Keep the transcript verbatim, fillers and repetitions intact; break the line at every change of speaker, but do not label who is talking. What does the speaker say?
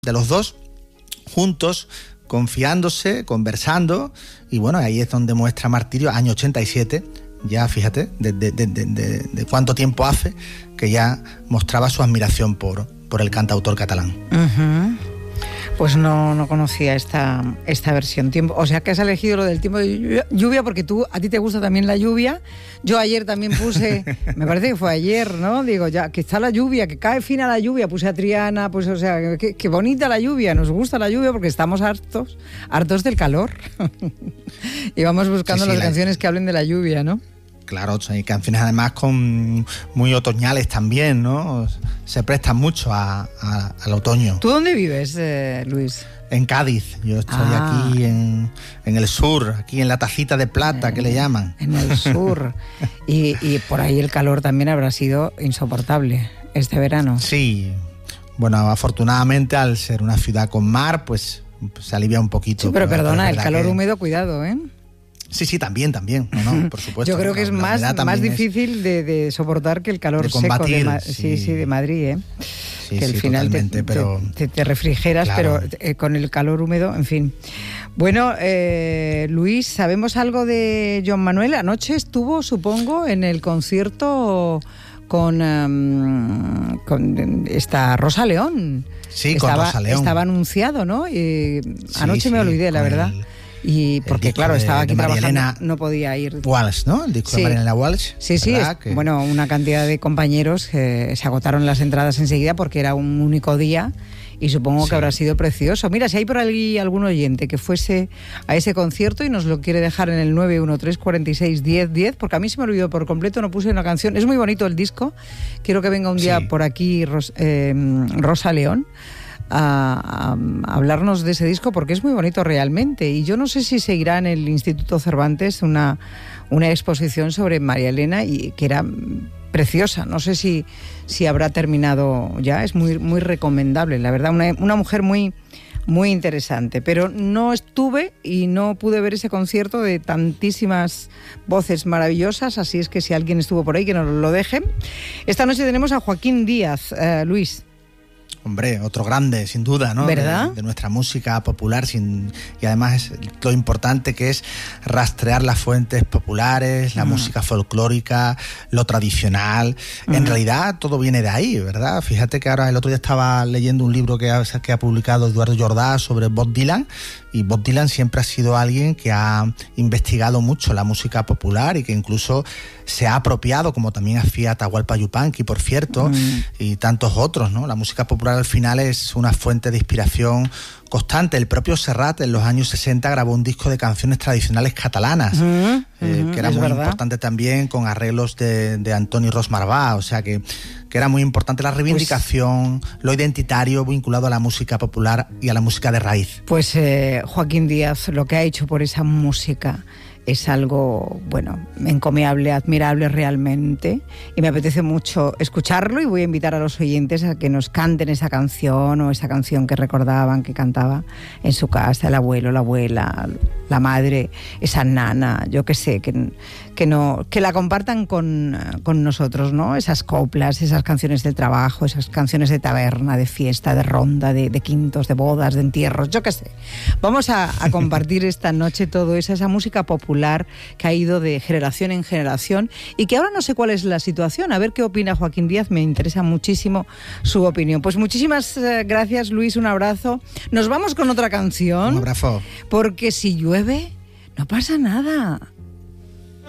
de los dos juntos, confiándose, conversando, y bueno, ahí es donde muestra Martirio, año ochenta y siete, ya fíjate, de, de, de, de, de, de cuánto tiempo hace que ya mostraba su admiración por, por el cantautor catalán.
Uh-huh. Pues no, no conocía esta, esta versión. Tiempo, o sea que has elegido lo del tiempo de lluvia porque tú, a ti te gusta también la lluvia. Yo ayer también puse, me parece que fue ayer, ¿no? Digo, ya que está la lluvia, que cae fina la lluvia, puse a Triana, pues o sea, qué, qué bonita la lluvia, nos gusta la lluvia porque estamos hartos, hartos del calor. Y vamos buscando sí, sí, las la... canciones que hablen de la lluvia, ¿no?
Claro, hay canciones además con muy otoñales también, ¿no? Se prestan mucho a, a, al otoño.
¿Tú dónde vives, eh, Luis?
En Cádiz. Yo estoy
ah.
aquí en, en el sur, aquí en la tacita de plata, en, que le llaman.
En el sur. y, y por ahí el calor también habrá sido insoportable este verano.
Sí. Bueno, afortunadamente al ser una ciudad con mar, pues, pues se alivia un poquito.
Sí, pero, pero perdona, el calor
que...
húmedo, cuidado, ¿eh?
Sí, sí, también, también, no, no, por supuesto.
Yo creo que es más, más difícil es de, de soportar que el calor
de combatir,
seco de, Ma-
sí.
sí, sí, de Madrid, ¿eh?
Sí,
que al
sí,
final te,
pero...
te, te refrigeras, claro. pero eh, con el calor húmedo, en fin. Bueno, eh, Luis, ¿sabemos algo de Joan Manuel? Anoche estuvo, supongo, en el concierto con, um, con esta Rosa León.
Sí,
estaba,
con Rosa León.
Estaba anunciado, ¿no? Y
sí,
anoche
sí,
me olvidé, la verdad.
El...
Y porque claro,
de,
estaba aquí trabajando,
Elena
no podía ir.
Walsh, ¿no? El disco sí. de María Elena Walsh.
Sí, sí, es, que... bueno, una cantidad de compañeros que se agotaron las entradas enseguida porque era un único día y supongo sí. que habrá sido precioso. Mira, si hay por ahí algún oyente que fuese a ese concierto y nos lo quiere dejar en el nueve uno tres, cuatro seis, diez, diez, porque a mí se me olvidó por completo, no puse una canción. Es muy bonito el disco. Quiero que venga un día sí. por aquí Ros, eh, Rosa León. A, a hablarnos de ese disco porque es muy bonito realmente, y yo no sé si seguirá en el Instituto Cervantes una, una exposición sobre María Elena, y que era preciosa, no sé si, si habrá terminado ya, es muy, muy recomendable, la verdad, una, una mujer muy, muy interesante, pero no estuve y no pude ver ese concierto de tantísimas voces maravillosas, así es que si alguien estuvo por ahí que nos lo deje. Esta noche tenemos a Joaquín Díaz, uh, Luis.
Hombre, otro grande, sin duda, ¿no?
¿Verdad?
De, de nuestra música popular, sin, y además es lo importante que es rastrear las fuentes populares, la mm. música folclórica, lo tradicional. Mm. En realidad todo viene de ahí, ¿verdad? Fíjate que ahora el otro día estaba leyendo un libro que ha, que ha publicado Eduardo Jordá sobre Bob Dylan, y Bob Dylan siempre ha sido alguien que ha investigado mucho la música popular y que incluso se ha apropiado, como también hacía Atahualpa Yupanqui, por cierto, mm. y tantos otros, ¿no? La música popular al final es una fuente de inspiración constante. El propio Serrat en los años sesenta grabó un disco de canciones tradicionales catalanas, uh-huh, eh, uh-huh, que era muy verdad. importante también, con arreglos de, de Antoni Ros Marbà, o sea que, que era muy importante la reivindicación, pues, lo identitario vinculado a la música popular y a la música de raíz.
Pues eh, Joaquín Díaz, lo que ha hecho por esa música es algo, bueno, encomiable, admirable realmente, y me apetece mucho escucharlo, y voy a invitar a los oyentes a que nos canten esa canción, o esa canción que recordaban que cantaba en su casa el abuelo, la abuela, la madre, esa nana, yo qué sé, que, que, no, que la compartan con, con nosotros, ¿no? Esas coplas, esas canciones del trabajo, esas canciones de taberna, de fiesta, de ronda, de, de quintos, de bodas, de entierros, yo qué sé. Vamos a, a compartir esta noche todo eso, esa música popular que ha ido de generación en generación y que ahora no sé cuál es la situación. A ver qué opina Joaquín Díaz, me interesa muchísimo su opinión. Pues muchísimas gracias, Luis, un abrazo. Nos vamos con otra canción.
Un abrazo.
Porque si llueve, no pasa nada.